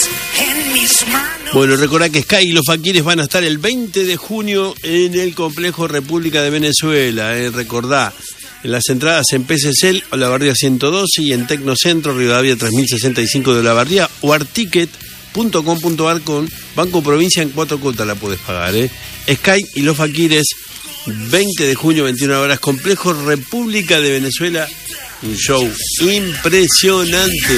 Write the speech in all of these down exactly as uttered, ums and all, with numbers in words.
Bueno, recordá que Sky y los Faquires van a estar el veinte de junio en el Complejo República de Venezuela. Eh, recordá, en las entradas en P C Cel, Olavarría ciento doce y en Tecnocentro, Rivadavia tres mil sesenta y cinco de Olavarría, o articket punto com punto ar con Banco Provincia en cuatro cuotas la puedes pagar. Eh. Sky y los Faquires, veinte de junio, veintiuna horas, Complejo República de Venezuela. Un show impresionante.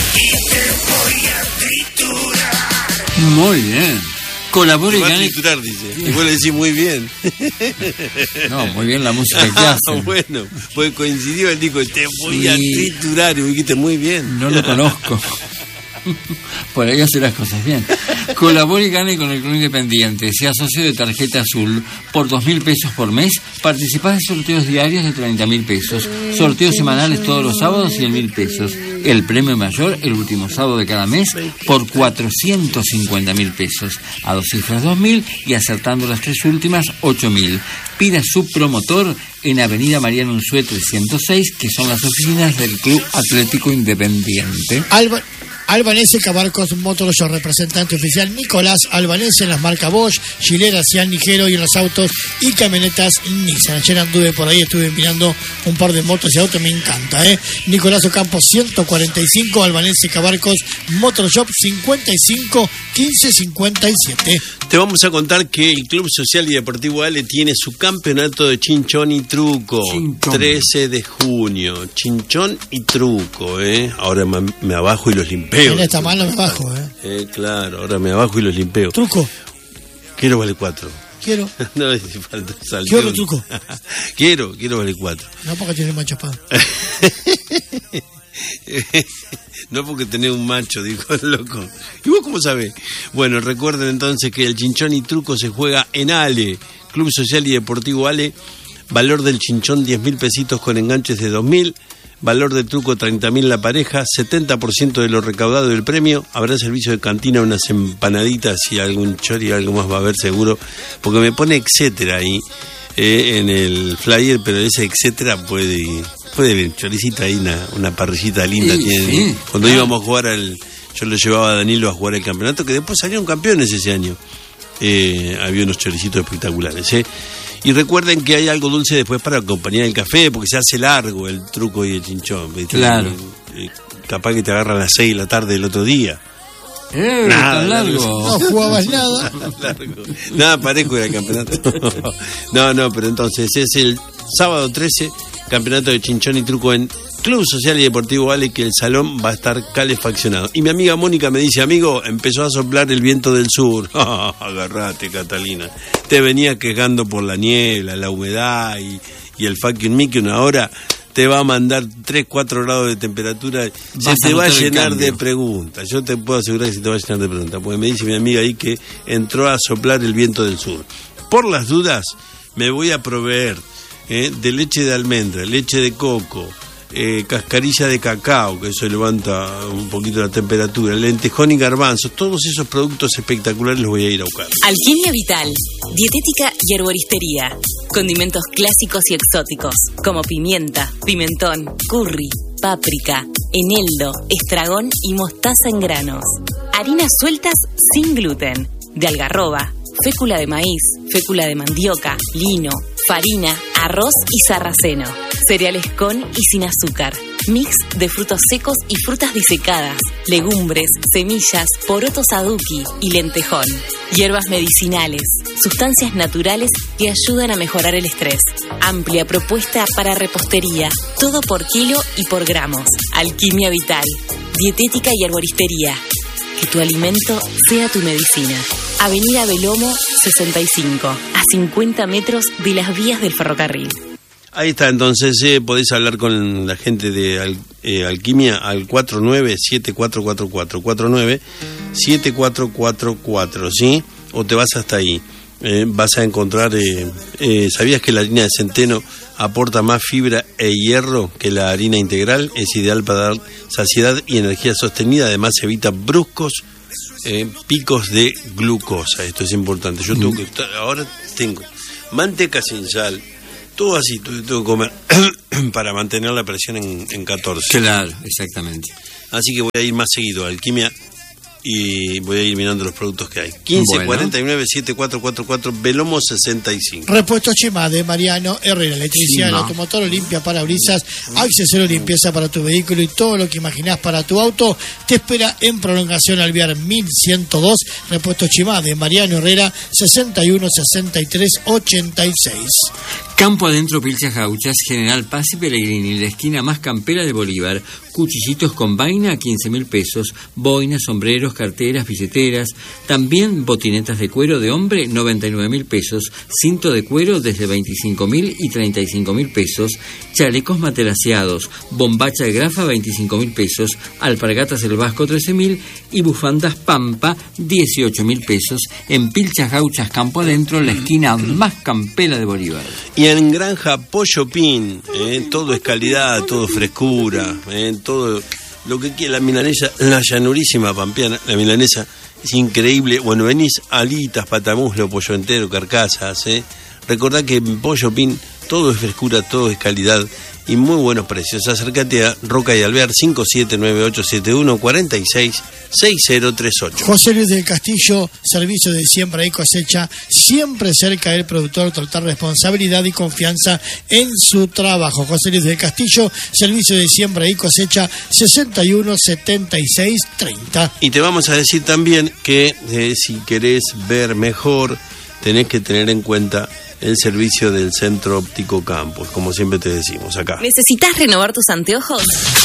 Muy bien. Colabora y va gane. A triturar, dice. Y vos le decís muy bien. No, muy bien la música que ah, hace. Bueno, pues coincidió, él dijo, te voy sí. a triturar. Y dijiste muy bien. No lo conozco. Por ahí hace las cosas bien. Colabora y gane con el Club Independiente. Sea socio de Tarjeta Azul. Por dos mil pesos por mes, participás de sorteos diarios de treinta mil pesos. Sorteos semanales todos los sábados, cien mil pesos. El premio mayor, el último sábado de cada mes, por cuatrocientos cincuenta mil pesos. A dos cifras, dos mil, y acertando las tres últimas, ocho mil. Pida su promotor en Avenida Mariano Unzué trescientos seis, que son las oficinas del Club Atlético Independiente. Alba... Albanese Cabarcos Motorshop, representante oficial Nicolás Albanese en las marcas Bosch, Gilera, Cian, Ligero y en los autos y camionetas Nissan. Ayer anduve por ahí, estuve mirando un par de motos y autos, me encanta, ¿eh? Nicolás Ocampo ciento cuarenta y cinco, Albanese Cabarcos Motorshop cincuenta y cinco quince cincuenta y siete. Te vamos a contar que el Club Social y Deportivo Ale tiene su campeonato de chinchón y truco. Chinchón. trece de junio. Chinchón y truco, ¿eh? Ahora me, me abajo y los limpeo. En esta mano me bajo, ¿eh? Eh, claro, ahora me abajo y los limpeo. ¿Truco? Quiero vale cuatro. Quiero. No, si falta saltón. Quiero truco. quiero, quiero vale cuatro. No porque tiene macho pan. No porque tenés un macho, dijo el loco. ¿Y vos cómo sabés? Bueno, recuerden entonces que el chinchón y truco se juega en Ale, Club Social y Deportivo Ale. Valor del chinchón diez mil pesitos con enganches de dos mil. Valor del truco treinta mil la pareja. setenta por ciento de lo recaudado del premio. Habrá servicio de cantina, unas empanaditas y algún chori, algo más va a haber seguro. Porque me pone etcétera ahí eh, en el flyer, pero ese etcétera puede... Puede ver, choricita ahí, una, una parrillita linda sí, tiene. Sí, Cuando claro. íbamos a jugar al... Yo lo llevaba a Danilo a jugar el campeonato, que después salieron campeones ese año. Eh, había unos choricitos espectaculares, ¿eh? Y recuerden que hay algo dulce después para acompañar el café, porque se hace largo el truco y el chinchón, ¿viste? Claro. Eh, capaz que te agarran a las seis de la tarde del otro día. Eh, nada, tan largo. No jugabas nada. largo. Nada parejo era el campeonato. No, no, pero entonces es el sábado trece, campeonato de chinchón y truco en Club Social y Deportivo Ale, que el salón va a estar calefaccionado. Y mi amiga Mónica me dice, amigo, empezó a soplar el viento del sur. Oh, agarrate, Catalina. Te venías quejando por la niebla, la humedad y, y el fucking Mickey. Una hora te va a mandar tres, cuatro grados de temperatura. Se te va a llenar de preguntas. Yo te puedo asegurar que se te va a llenar de preguntas. Porque me dice mi amiga ahí que entró a soplar el viento del sur. Por las dudas, me voy a proveer eh, de leche de almendra, leche de coco, Eh, cascarilla de cacao, que eso levanta un poquito la temperatura, lentejón y garbanzos, todos esos productos espectaculares los voy a ir a buscar. Alquimia Vital, dietética y herboristería, condimentos clásicos y exóticos, como pimienta, pimentón, curry, páprica, eneldo, estragón y mostaza en granos. Harinas sueltas sin gluten, de algarroba, fécula de maíz, fécula de mandioca, lino, farina, arroz y sarraceno. Cereales con y sin azúcar. Mix de frutos secos y frutas disecadas. Legumbres, semillas, porotos aduki y lentejón. Hierbas medicinales. Sustancias naturales que ayudan a mejorar el estrés. Amplia propuesta para repostería. Todo por kilo y por gramos. Alquimia Vital. Dietética y herboristería. Que tu alimento sea tu medicina. Avenida Belomo sesenta y cinco, a cincuenta metros de las vías del ferrocarril. Ahí está, entonces eh, podés hablar con la gente de Al, eh, Alquimia al cuatro nueve siete cuatro cuatro cuatro, cuatro nueve siete cuatro cuatro cuatro, ¿sí? O te vas hasta ahí. Eh, vas a encontrar, eh, eh, ¿sabías que la harina de centeno aporta más fibra e hierro que la harina integral? Es ideal para dar saciedad y energía sostenida, además evita bruscos eh, picos de glucosa. Esto es importante. Yo tengo que, ahora tengo manteca sin sal, todo así, tengo que comer para mantener la presión en, en catorce. Claro, exactamente. Así que voy a ir más seguido a Alquimia y voy a ir mirando los productos que hay. quince Bueno. cuarenta y nueve setenta y cuatro cuarenta y cuatro, Belomo sesenta y cinco. Repuestos Chimade, Mariano Herrera, electricidad, Chima. automotor, limpia, parabrisas, accesorio de limpieza para tu vehículo y todo lo que imaginás para tu auto, te espera en Prolongación Alvear mil ciento dos. Repuestos Chimade, Mariano Herrera, sesenta y uno sesenta y tres ochenta y seis. Campo Adentro Pilchas Gauchas, General Paz y Pellegrini, la esquina más campera de Bolívar. Cuchillitos con vaina a quince mil pesos, boinas, sombreros, carteras, billeteras, también botinetas de cuero de hombre, noventa y nueve mil pesos, cinto de cuero desde veinticinco mil y treinta y cinco mil pesos, chalecos matelaseados, bombacha de grafa, veinticinco mil pesos, alpargatas el Vasco, trece mil y bufandas Pampa, dieciocho mil pesos, en Pilchas Gauchas, Campo Adentro, la esquina más campera de Bolívar. Y en Granja Pollo Pin, eh, todo es calidad, todo es frescura, eh, todo lo que quiera. La milanesa, la llanurísima pampeana, la milanesa es increíble. Bueno, venís alitas, patamuslo, pollo entero, carcasas. Eh. Recordá que en Pollo Pin todo es frescura, todo es calidad y muy buenos precios. Acércate a Roca y Alvear, cinco siete nueve ocho siete uno cuatro seis seis cero tres ocho. José Luis del Castillo, servicio de siembra y cosecha, siempre cerca del productor, total responsabilidad y confianza en su trabajo. José Luis del Castillo, servicio de siembra y cosecha, sesenta y uno setenta y seis treinta. Y te vamos a decir también que eh, si querés ver mejor, tenés que tener en cuenta el servicio del Centro Óptico Campos, como siempre te decimos acá. ¿Necesitas renovar tus anteojos?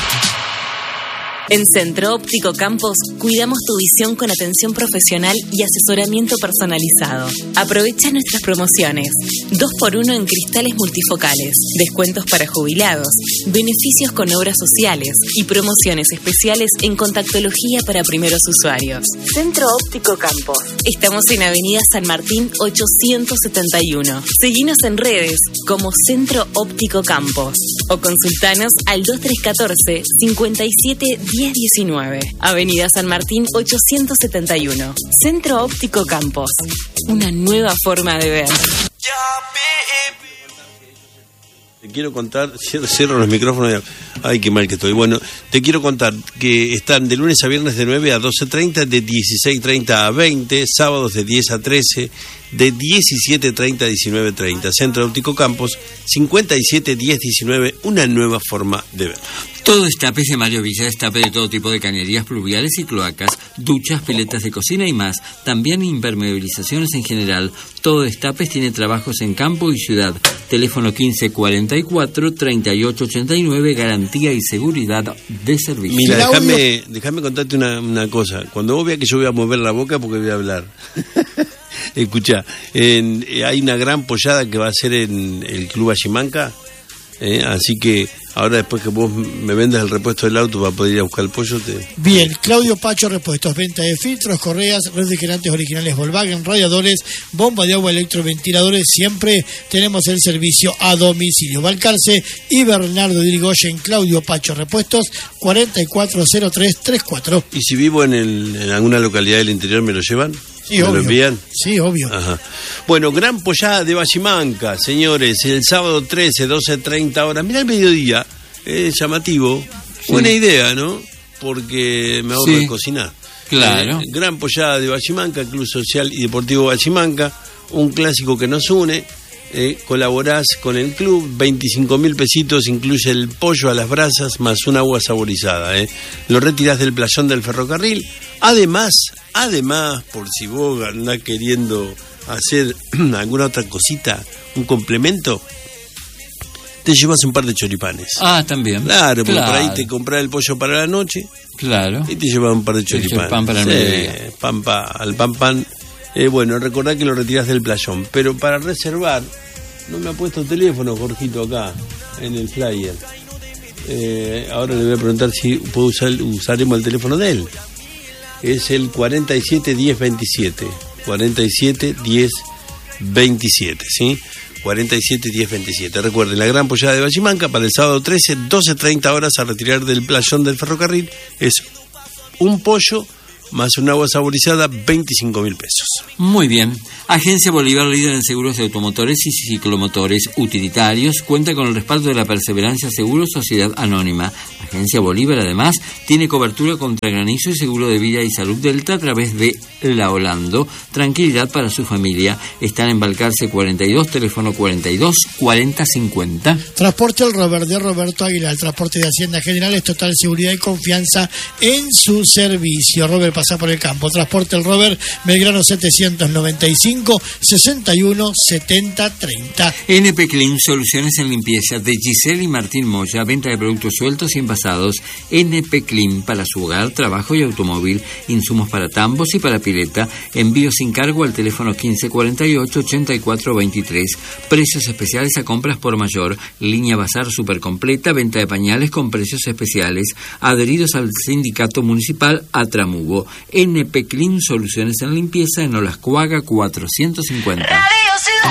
En Centro Óptico Campos cuidamos tu visión con atención profesional y asesoramiento personalizado. Aprovecha nuestras promociones. dos por uno en cristales multifocales, descuentos para jubilados, beneficios con obras sociales y promociones especiales en contactología para primeros usuarios. Centro Óptico Campos. Estamos en Avenida San Martín ochocientos setenta y uno. Seguinos en redes como Centro Óptico Campos o consultanos al dos tres uno cuatro cincuenta y siete diez diecinueve. Avenida San Martín ochocientos setenta y uno. Centro Óptico Campos. Una nueva forma de ver. Te quiero contar, cierro, cierro los micrófonos, ay, qué mal que estoy. Bueno, te quiero contar que están de lunes a viernes de nueve a doce treinta, de dieciséis treinta a veinte, sábados de diez a trece, de diecisiete treinta a diecinueve treinta. Centro Óptico Campos, cincuenta y siete diez diecinueve, una nueva forma de ver. Todo destapes de Mario Villa, destape de todo tipo de cañerías pluviales y cloacas, duchas, piletas de cocina y más. También impermeabilizaciones en general. Todo destapes tiene trabajos en campo y ciudad. Teléfono quince cuarenta y cuatro treinta y ocho ochenta y nueve, garantía y seguridad de servicio. Mira, déjame, déjame contarte una, una cosa. Cuando vos veas que yo voy a mover la boca porque voy a hablar. Escuchá, en, eh, hay una gran pollada que va a ser en el Club Achimanca. Eh, así que ahora después que vos me vendas el repuesto del auto para poder ir a buscar el pollo te... Bien, Claudio Pacho Repuestos, venta de filtros, correas, refrigerantes originales Volkswagen, radiadores, bomba de agua, electroventiladores, siempre tenemos el servicio a domicilio. Balcarce y Bernardo de Irigoyen, Claudio Pacho Repuestos, cuarenta y cuatro cero tres treinta y cuatro. ¿Y si vivo en, el, en alguna localidad del interior me lo llevan? Sí, ¿Me obvio. lo envían? Sí, obvio. Ajá. Bueno, gran pollada de Bachimanca, señores, el sábado trece, doce treinta horas. Mirá el mediodía, es llamativo. Sí. Buena idea, ¿no? Porque me ahorro sí, de cocinar. Claro. Eh, gran pollada de Bachimanca, Club Social y Deportivo Bachimanca, un clásico que nos une. Eh, colaborás con el club, veinticinco mil pesitos, incluye el pollo a las brasas más un agua saborizada. Eh. Lo retirás del playón del ferrocarril. Además, además, por si vos andás queriendo hacer alguna otra cosita, un complemento, te llevas un par de choripanes. Ah, también. Claro, porque claro. por ahí te comprás el pollo para la noche. Claro. Y te llevas un par de choripanes. Pan para el sí, mediodía. pan pa, al pan pan. Eh, bueno, recordá que lo retirás del playón. Pero para reservar, no me ha puesto teléfono, Jorgito, acá, en el flyer. Eh, ahora le voy a preguntar si puedo usar, usaremos el teléfono de él. Es el cuarenta y siete diez veintisiete. cuarenta y siete diez veintisiete, ¿sí? cuarenta y siete diez veintisiete. Recuerden, la gran pollada de Bachimanca para el sábado trece, doce treinta horas a retirar del playón del ferrocarril. Es un pollo más un agua saborizada, veinticinco mil pesos. Muy bien. Agencia Bolívar, líder en seguros de automotores y ciclomotores utilitarios, cuenta con el respaldo de la Perseverancia Seguros Sociedad Anónima. Agencia Bolívar, además, tiene cobertura contra granizo y seguro de vida y salud Delta a través de La Holando. Tranquilidad para su familia. Están en Balcarce cuarenta y dos, teléfono cuarenta y dos, cuarenta, cincuenta. Transporte El Robert de Roberto Aguilar. El transporte de Hacienda General es total seguridad y confianza en su servicio. Robert, pasa por el campo. Transporte El Robert, Belgrano setecientos noventa y cinco, sesenta y uno, setenta, treinta. N P Clean, soluciones en limpieza de Giselle y Martín Moya, venta de productos sueltos y envasados. N P Clean para su hogar, trabajo y automóvil, insumos para tambos y para pileta, envío sin cargo al teléfono quince cuarenta y ocho, ochenta y cuatro veintitrés, precios especiales a compras por mayor, línea bazar super completa, venta de pañales con precios especiales, adheridos al sindicato municipal Atramugo. N P Clean, soluciones en limpieza en Olascuaga cuatrocientos cincuenta.